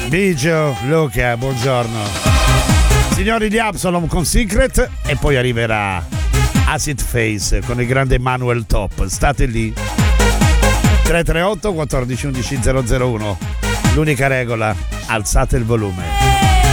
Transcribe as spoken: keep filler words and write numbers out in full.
Biggio, Luca, buongiorno. Signori di Absalom con Secret e poi arriverà Acid Face con il grande Manuel Top. State lì. tre tre otto quattordici undici zero zero uno. L'unica regola, alzate il volume.